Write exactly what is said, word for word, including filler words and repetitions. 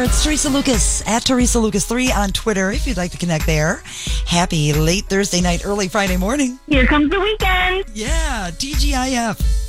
there. It's Teresa Lucas at Teresa Lucas three on Twitter if you'd like to connect there. Happy late Thursday night, early Friday morning. Here comes the weekend. Yeah, T G I F.